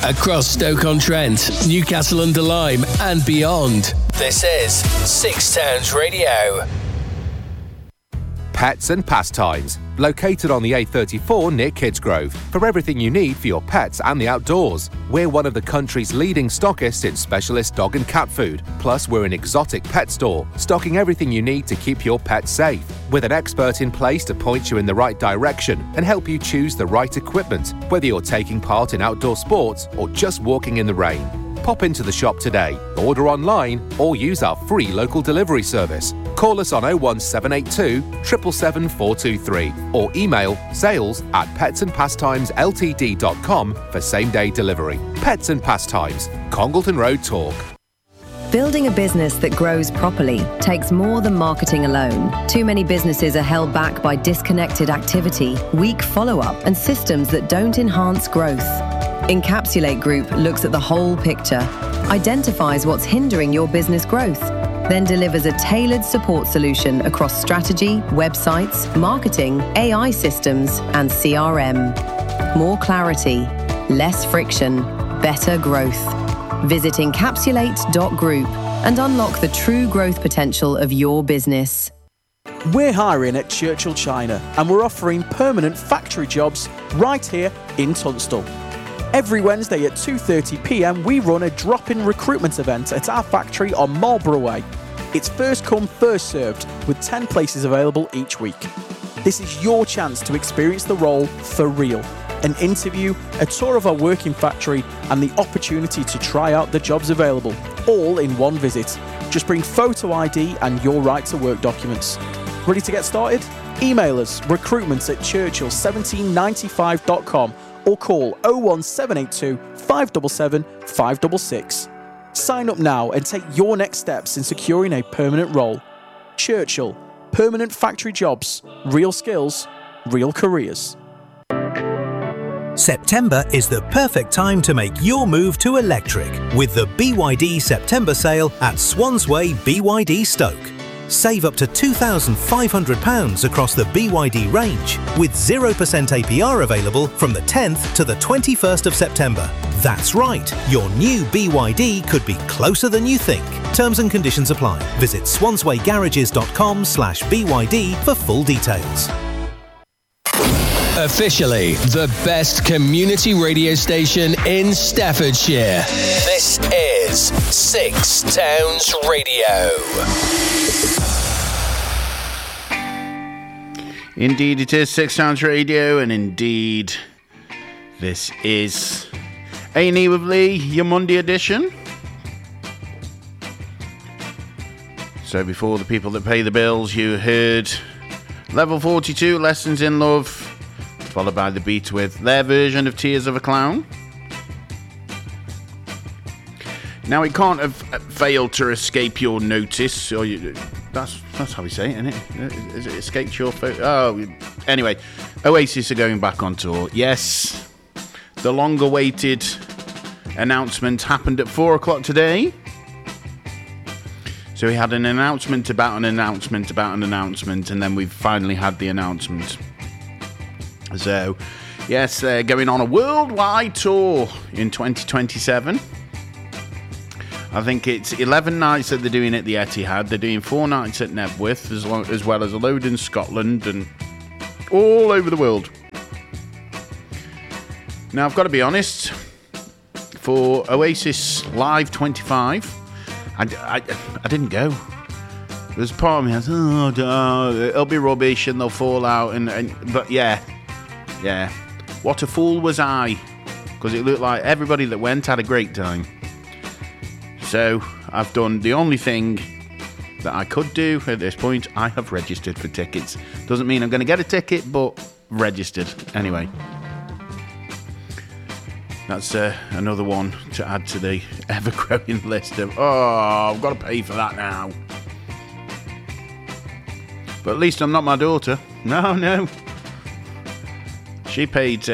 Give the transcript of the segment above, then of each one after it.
across Stoke-on-Trent, Newcastle-under-Lyme and beyond. This is Six Towns Radio. Pets and Pastimes, located on the A34 near Kidsgrove, for everything you need for your pets and the outdoors. We're one of the country's leading stockists in specialist dog and cat food. Plus, we're an exotic pet store, stocking everything you need to keep your pets safe, with an expert in place to point you in the right direction and help you choose the right equipment, whether you're taking part in outdoor sports or just walking in the rain. Pop into the shop today, order online, or use our free local delivery service. Call us on 01782 777 423 or email sales@petsandpastimesLTD.com for same-day delivery. Pets and Pastimes, Congleton Road Talk. Building a business that grows properly takes more than marketing alone. Too many businesses are held back by disconnected activity, weak follow-up, and systems that don't enhance growth. Encapsulate Group looks at the whole picture, identifies what's hindering your business growth, then delivers a tailored support solution across strategy, websites, marketing, AI systems, and CRM. More clarity, less friction, better growth. Visit encapsulate.group and unlock the true growth potential of your business. We're hiring at Churchill China and we're offering permanent factory jobs right here in Tunstall. Every Wednesday at 2:30 p.m, we run a drop-in recruitment event at our factory on Marlborough Way. It's first come, first served, with 10 places available each week. This is your chance to experience the role for real. An interview, a tour of our working factory, and the opportunity to try out the jobs available, all in one visit. Just bring photo ID and your right-to-work documents. Ready to get started? Email us recruitment@churchill1795.com or call 01782 577 566. Sign up now and take your next steps in securing a permanent role. Churchill, permanent factory jobs, real skills, real careers. September is the perfect time to make your move to electric with the BYD September sale at Swansway BYD Stoke. Save up to £2,500 across the BYD range with 0% APR available from the 10th to the 21st of September. That's right, your new BYD could be closer than you think. Terms and conditions apply. Visit swanswaygarages.com/BYD for full details. Officially the best community radio station in Staffordshire. This is Six Towns Radio. Indeed it is Six Towns Radio, and indeed this is A&E with Lee, your Monday edition. So before the people that pay the bills, you heard Level 42, Lessons in Love, followed by The Beat with their version of Tears of a Clown. Now, it can't have failed to escape your notice, or that's how we say it, isn't it? Has it escaped your anyway, Oasis are going back on tour. Yes, the long-awaited announcement happened at 4 o'clock today. So we had an announcement about an announcement about an announcement, and then we've finally had the announcement. So, yes, they're going on a worldwide tour in 2027. I think it's 11 nights that they're doing at the Etihad. They're doing 4 nights at Nebworth, as well as a load in Scotland and all over the world. Now, I've got to be honest, for Oasis Live 25, I didn't go. There's part of me that says, it'll be rubbish and they'll fall out. But yeah, what a fool was I, because it looked like everybody that went had a great time. So I've done the only thing that I could do at this point. I have registered for tickets. Doesn't mean I'm going to get a ticket, but registered anyway. That's another one to add to the ever-growing list of, I've got to pay for that now. But at least I'm not my daughter. No. She paid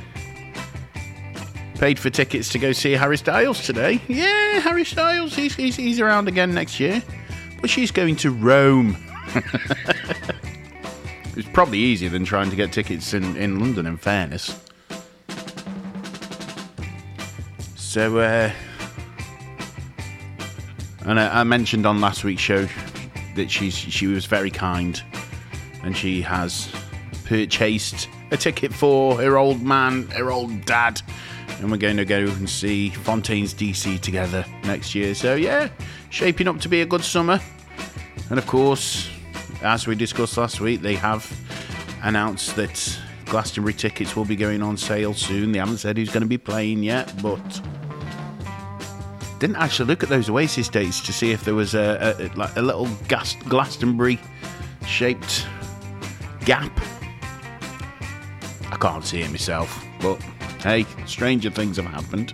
for tickets to go see Harry Styles today. Yeah, Harry Styles, he's around again next year. But she's going to Rome. It's probably easier than trying to get tickets in London, in fairness. So, and I mentioned on last week's show that she was very kind, and she has purchased a ticket for her old dad, and we're going to go and see Fontaines DC together next year. So yeah, shaping up to be a good summer. And of course, as we discussed last week, they have announced that Glastonbury tickets will be going on sale soon. They haven't said who's going to be playing yet, but didn't actually look at those Oasis dates to see if there was a little Glastonbury shaped gap. I can't see it myself, but hey, stranger things have happened.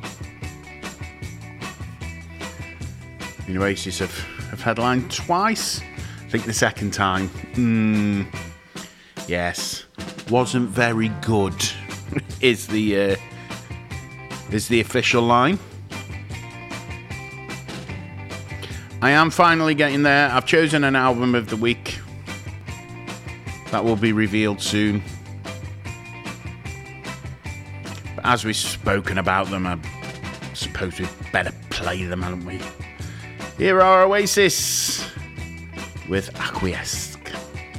The Oasis have headlined twice. I think the second time, yes, wasn't very good. is the official line. I am finally getting there. I've chosen an album of the week. That will be revealed soon. But as we've spoken about them, I suppose we'd better play them, haven't we? Here are Oasis with Acquiesce.